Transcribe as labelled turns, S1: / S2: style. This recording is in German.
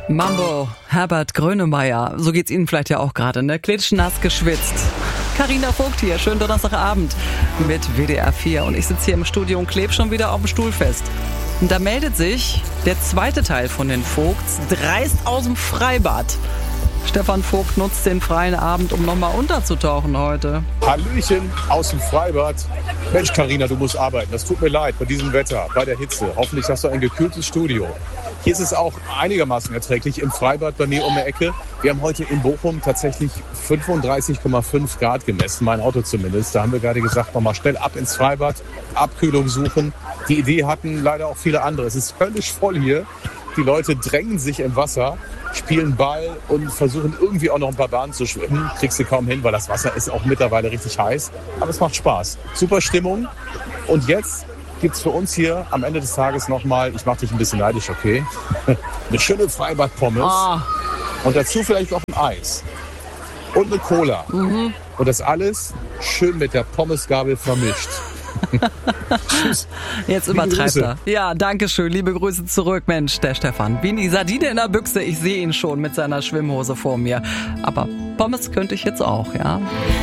S1: Mambo, Herbert Grönemeyer, so geht's Ihnen vielleicht ja auch gerade, ne? Klitschnass geschwitzt. Carina Vogt hier, schönen Donnerstagabend mit WDR 4 und ich sitze hier im Studio und klebe schon wieder auf dem Stuhl fest. Und da meldet sich der zweite Teil von den Vogts dreist aus dem Freibad. Stefan Vogt nutzt den freien Abend, um nochmal unterzutauchen heute.
S2: Hallöchen aus dem Freibad. Mensch, Carina, du musst arbeiten. Das tut mir leid bei diesem Wetter, bei der Hitze. Hoffentlich hast du ein gekühltes Studio. Hier ist es auch einigermaßen erträglich im Freibad bei mir um die Ecke. Wir haben heute in Bochum tatsächlich 35,5 Grad gemessen, mein Auto zumindest. Da haben wir gerade gesagt, nochmal schnell ab ins Freibad, Abkühlung suchen. Die Idee hatten leider auch viele andere. Es ist völlig voll hier. Die Leute drängen sich im Wasser, spielen Ball und versuchen irgendwie auch noch ein paar Bahnen zu schwimmen. Kriegst du kaum hin, weil das Wasser ist auch mittlerweile richtig heiß. Aber es macht Spaß. Super Stimmung. Und jetzt gibt's für uns hier am Ende des Tages nochmal, ich mach dich ein bisschen neidisch, okay? Eine schöne Freibad-Pommes. Und dazu vielleicht auch ein Eis. Und eine Cola. Und das alles schön mit der Pommesgabel vermischt. Tschüss.
S1: Jetzt übertreibt er. Ja, danke schön. Liebe Grüße zurück. Mensch, der Stefan. Wie die Sardine in der Büchse. Ich sehe ihn schon mit seiner Schwimmhose vor mir. Aber Pommes könnte ich jetzt auch, ja.